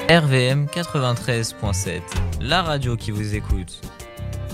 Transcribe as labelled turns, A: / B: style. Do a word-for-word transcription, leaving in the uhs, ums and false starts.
A: R V M quatre-vingt-treize point sept, la radio qui vous écoute.